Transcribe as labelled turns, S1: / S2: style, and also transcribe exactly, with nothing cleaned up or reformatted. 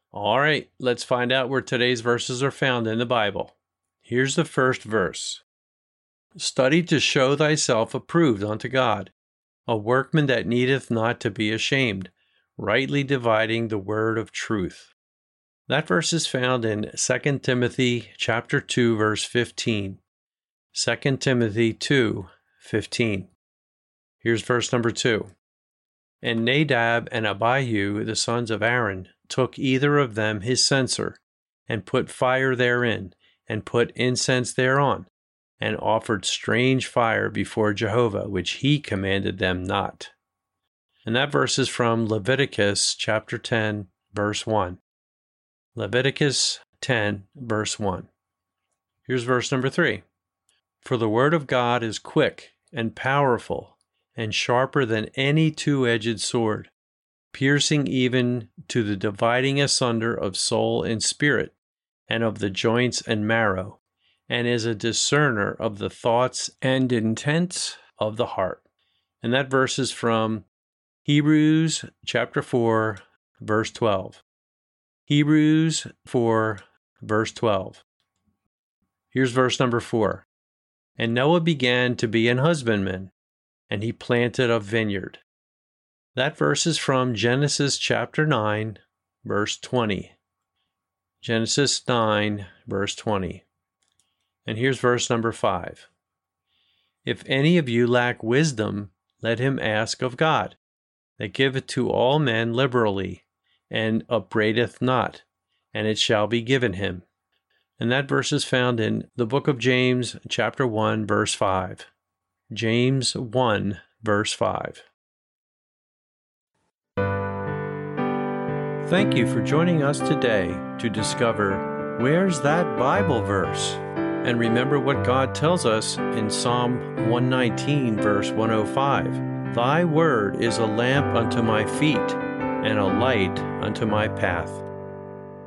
S1: All right, let's find out where today's verses are found in the Bible. Here's the first verse. Study to show thyself approved unto God, a workman that needeth not to be ashamed, rightly dividing the word of truth. That verse is found in Second Timothy chapter two, verse fifteen. Second Timothy two, fifteen. Here's verse number two. And Nadab and Abihu, the sons of Aaron, took either of them his censer, and put fire therein, and put incense thereon, and offered strange fire before Jehovah, which he commanded them not. And that verse is from Leviticus chapter ten, verse one. Leviticus ten, verse one. Here's verse number three. For the word of God is quick and powerful, and sharper than any two-edged sword, piercing even to the dividing asunder of soul and spirit, and of the joints and marrow, and is a discerner of the thoughts and intents of the heart. And that verse is from Hebrews chapter four, verse twelve. Hebrews four, verse twelve. Here's verse number four. And Noah began to be an husbandman, and he planted a vineyard. That verse is from Genesis chapter nine, verse twenty. Genesis nine, verse twenty. And here's verse number five. If any of you lack wisdom, let him ask of God, that giveth to all men liberally, and upbraideth not, and it shall be given him. And that verse is found in the book of James, chapter one, verse five. James one, verse five. Thank you for joining us today to discover where's that Bible verse? And remember what God tells us in Psalm one nineteen, verse one oh five. Thy word is a lamp unto my feet, and a light unto my path.